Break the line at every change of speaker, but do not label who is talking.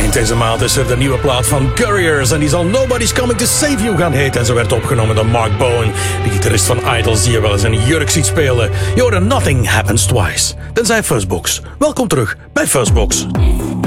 Eind deze maand is er de nieuwe plaat van Couriers en die zal Nobody's Coming to Save You gaan heten. En ze werd opgenomen door Mark Bowen, de gitarist van Idols die je wel eens een jurk ziet spelen. Je hoorde Nothing Happens Twice. Tenzij Fuzzbox. Welkom terug bij Fuzzbox.